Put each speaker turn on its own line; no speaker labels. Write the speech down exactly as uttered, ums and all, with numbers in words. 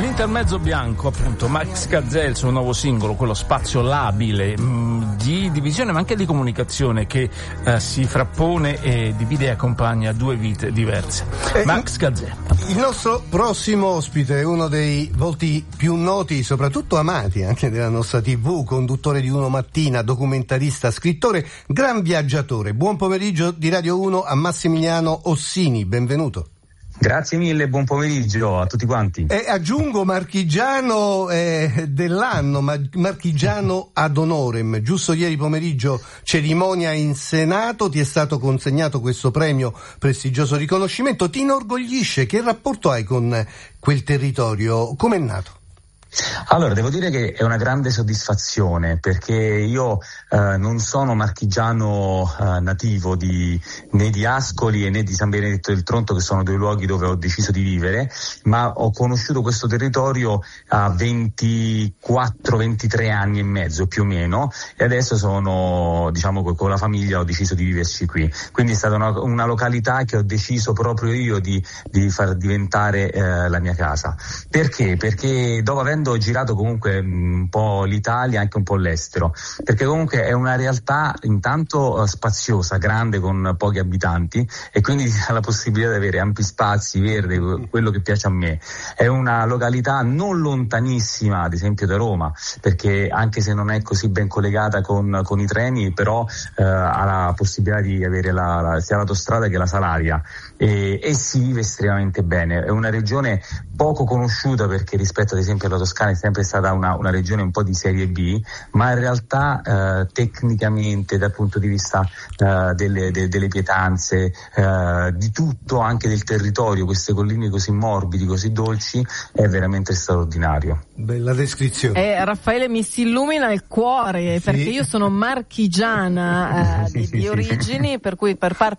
Intermezzo bianco, appunto, Max Gazzè, il suo nuovo singolo, quello Spazio labile, mh, di divisione ma anche di comunicazione, che eh, si frappone e divide e accompagna due vite diverse. Eh, Max Gazzè.
Il nostro prossimo ospite è uno dei volti più noti, soprattutto amati anche della nostra tivù, conduttore di Uno Mattina, documentarista, scrittore, gran viaggiatore. Buon pomeriggio di Radio uno a Massimiliano Ossini, benvenuto.
Grazie mille, buon pomeriggio a tutti quanti.
E aggiungo marchigiano eh, dell'anno, ma marchigiano ad honorem. Giusto ieri pomeriggio, cerimonia in Senato, ti è stato consegnato questo premio, prestigioso riconoscimento. Ti inorgoglisce? Che rapporto hai con quel territorio? Com'è nato?
Allora, devo dire che è una grande soddisfazione, perché io eh, non sono marchigiano eh, nativo di, né di Ascoli né di San Benedetto del Tronto, che sono due luoghi dove ho deciso di vivere, ma ho conosciuto questo territorio a ventiquattro ventitré anni e mezzo più o meno, e adesso sono, diciamo, con la famiglia ho deciso di viverci qui. Quindi è stata una, una località che ho deciso proprio io di, di far diventare eh, la mia casa. Perché? Perché dopo aver Ho girato comunque un po' l'Italia, anche un po' l'estero, perché comunque è una realtà intanto spaziosa, grande, con pochi abitanti, e quindi ha la possibilità di avere ampi spazi, verde, quello che piace a me. È una località non lontanissima, ad esempio, da Roma, perché anche se non è così ben collegata con, con i treni, però eh, ha la possibilità di avere la, la, sia l'autostrada che la Salaria, e, e si vive estremamente bene. È una regione poco conosciuta, perché rispetto ad esempio alla Toscana è sempre stata una, una regione un po' di serie B, ma in realtà eh, tecnicamente, dal punto di vista eh, delle, de, delle pietanze, eh, di tutto, anche del territorio, queste colline così morbidi, così dolci, è veramente straordinario.
Bella descrizione.
Eh, Raffaele, mi si illumina il cuore, sì, perché io sono marchigiana eh,
sì,
di,
sì,
di
sì,
origini,
sì.
per cui per parte